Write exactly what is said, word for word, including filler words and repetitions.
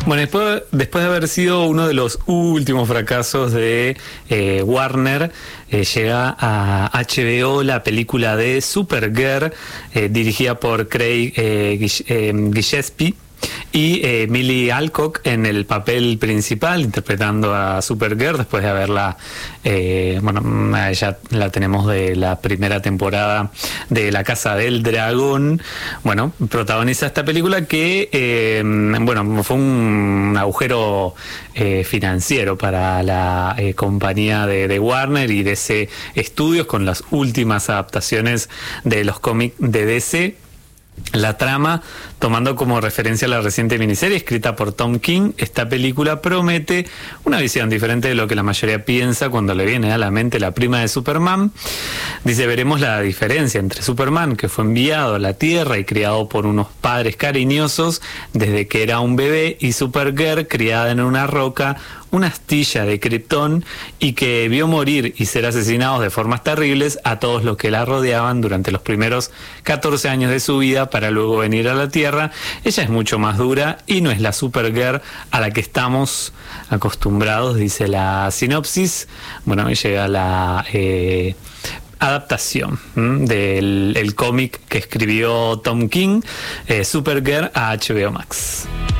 Bueno, después, después de haber sido uno de los últimos fracasos de eh, Warner, eh, llega a H B O la película de Supergirl, eh, dirigida por Craig eh, Gill- eh, Gillespie. Y eh, Millie Alcock en el papel principal, interpretando a Supergirl, después de haberla, eh, bueno, a ella la tenemos de la primera temporada de La Casa del Dragón. Bueno, protagoniza esta película que, eh, bueno, fue un agujero eh, financiero para la eh, compañía de, de Warner y D C Studios, con las últimas adaptaciones de los cómics de D C. La trama, tomando como referencia la reciente miniserie escrita por Tom King, esta película promete una visión diferente de lo que la mayoría piensa cuando le viene a la mente la prima de Superman. Dice, veremos la diferencia entre Superman, que fue enviado a la Tierra y criado por unos padres cariñosos desde que era un bebé, y Supergirl, criada en una roca, una astilla de Krypton, y que vio morir y ser asesinados de formas terribles a todos los que la rodeaban durante los primeros catorce años de su vida para luego venir a la Tierra. Ella es mucho más dura y no es la Supergirl a la que estamos acostumbrados, dice la sinopsis. Bueno, ahí llega la eh, adaptación ¿m? del el cómic que escribió Tom King, eh, Supergirl, a H B O Max.